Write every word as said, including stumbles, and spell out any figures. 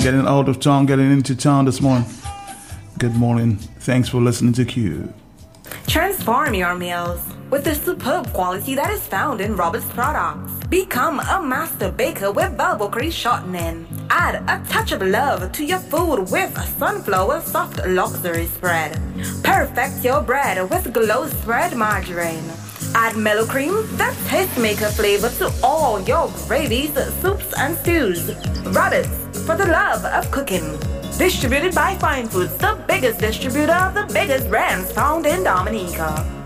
getting out of town, getting into town this morning. Good morning. Thanks for listening to Q. Transform your meals with the superb quality that is found in Robert's products. Become a master baker with Balbocry shortening. Add a touch of love to your food with a sunflower soft luxury spread. Perfect your bread with Glow Spread margarine. Add mellow cream, the tastemaker flavor to all your gravies, soups, and stews. Robert's, for the love of cooking. Distributed by Fine Foods, the biggest distributor of the biggest brands found in Dominica.